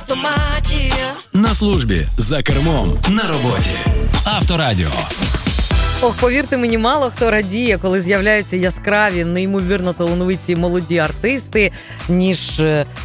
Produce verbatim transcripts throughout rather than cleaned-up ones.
автоматі. На службі, за кермом, на роботі. Авторадіо. Ох, повірте мені, мало хто радіє, коли з'являються яскраві, неймовірно талановиті молоді артисти, ніж,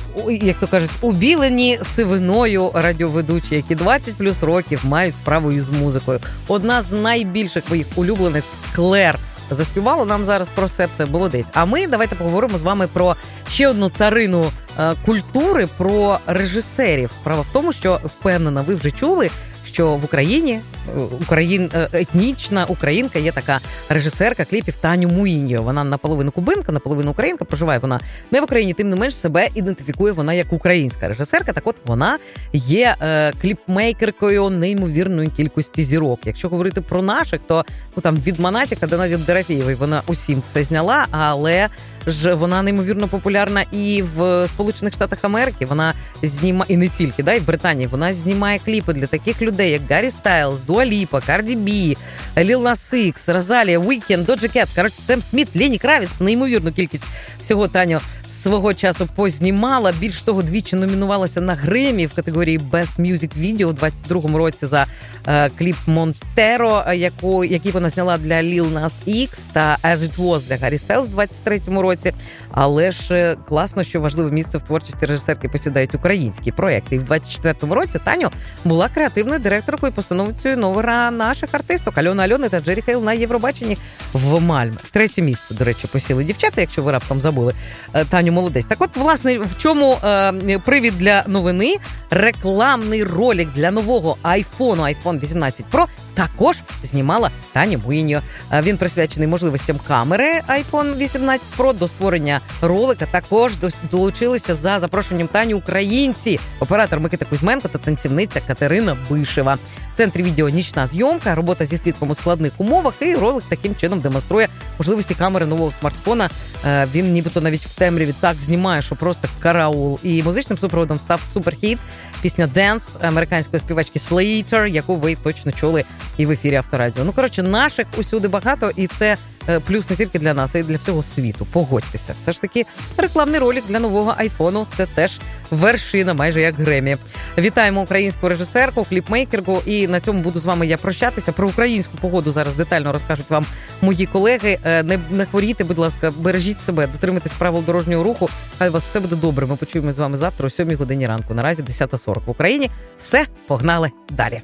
як то кажуть, убілені сивиною радіоведучі, які двадцять плюс років мають справу із музикою. Одна з найбільших моїх улюблениць Клер заспівала нам зараз про серце молодець. А ми давайте поговоримо з вами про ще одну царину е, культури, про режисерів. Справа в тому, що, впевнена, ви вже чули, що в Україні Україн, етнічна українка є така режисерка кліпів Таню Муїньо. Вона наполовину кубинка, наполовину українка. Проживає вона не в Україні, тим не менш себе ідентифікує вона як українська режисерка. Так от вона є е, кліпмейкеркою неймовірної кількості зірок. Якщо говорити про наших, то ну, там від Монатіка до Наді Дорофєєвої вона усім все зняла, але ж вона неймовірно популярна і в Сполучених Штатах Америки. Вона знімає, і не тільки, да, і в Британії. Вона знімає кліпи для таких людей, як Гаррі Стайлз, Дуа Ліпа, Карді Бі, Ліл Нас Ікс, Розалія, Уікенд, Доджа Кет, коротше, Сем Сміт, Лені Кравіц. Неймовірну кількість всього Таню свого часу познімала. Більш того, двічі номінувалася на Гремі в категорії Best Music Video у двадцять другому році за е, кліп Монтеро, яку, який вона зняла для Ліл Нас Ікс, та As It Was для Гаррі Стайлз у двадцять третьому році. Але ж класно, що важливе місце в творчості режисерки посідають українські проекти. І в двадцять четвертому році Таню була креативною директоркою і постановицею номера наших артисток Альони Альони та Джері Хейл на Євробаченні в Мальме. Третє місце, до речі, посіли дівчата, якщо ви раптом забули. Таню молодець. Так от, власне, в чому е, привід для новини? Рекламний ролик для нового айфону, айфон вісімнадцять Про, також знімала Таня Муїньо. Він присвячений можливостям камери айфон вісімнадцять Про. До створення ролика також долучилися за запрошенням Тані українці, оператор Микита Кузьменко та танцівниця Катерина Бишева. В центрі відео нічна зйомка, робота зі світлом у складних умовах, і ролик таким чином демонструє можливості камери нового смартфона. Він нібито навіть в темряві так знімає, що просто караул. І музичним супроводом став суперхіт пісня «Dance» американської співачки Slater, яку ви точно чули і в ефірі Авторадіо. Ну, коротше, наших усюди багато, і це плюс не тільки для нас, а й для всього світу. Погодьтеся. Все ж таки, рекламний ролик для нового айфону – це теж вершина, майже як Гремі. Вітаємо українську режисерку, кліпмейкерку, і на цьому буду з вами я прощатися. Про українську погоду зараз детально розкажуть вам мої колеги. Не, не хворійте, будь ласка, бережіть себе, дотримуйтесь правил дорожнього руху. Хай у вас все буде добре. Ми почуємо з вами завтра о сьомій годині ранку. Наразі десята сорок в Україні. Все, погнали далі.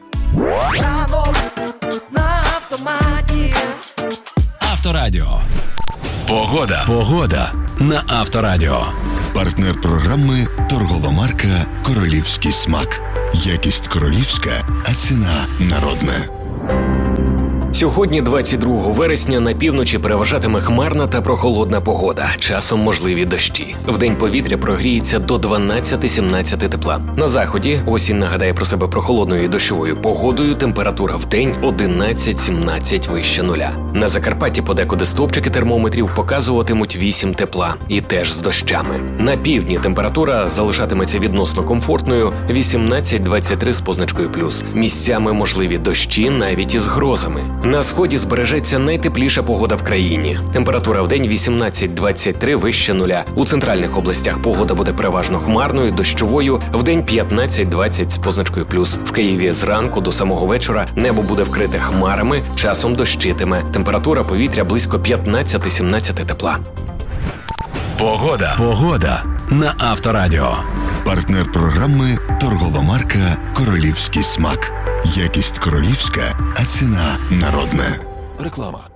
На автоматі. Авторадіо. Погода. Погода на Авторадіо. Партнер програми торгова марка «Королівський смак». Якість королівська, а ціна народна. Сьогодні, двадцять другого вересня, на півночі переважатиме хмарна та прохолодна погода. Часом можливі дощі. Вдень повітря прогріється до дванадцять-сімнадцять тепла. На заході осінь нагадає про себе прохолодною і дощовою погодою. Температура вдень одинадцять-сімнадцять вище нуля. На Закарпатті подекуди стовпчики термометрів показуватимуть вісім тепла. І теж з дощами. На півдні температура залишатиметься відносно комфортною вісімнадцять-двадцять три з позначкою плюс. Місцями можливі дощі навіть із грозами. На сході збережеться найтепліша погода в країні. Температура вдень вісімнадцять-двадцять три вище нуля. У центральних областях погода буде переважно хмарною, дощовою, вдень п'ятнадцять-двадцять з позначкою плюс. В Києві зранку до самого вечора небо буде вкрите хмарами, часом дощитиме. Температура повітря близько п'ятнадцять-сімнадцять тепла. Погода. Погода на Авторадіо. Партнер програми торгова марка «Королівський смак». Якість королівська, а ціна народна. Реклама.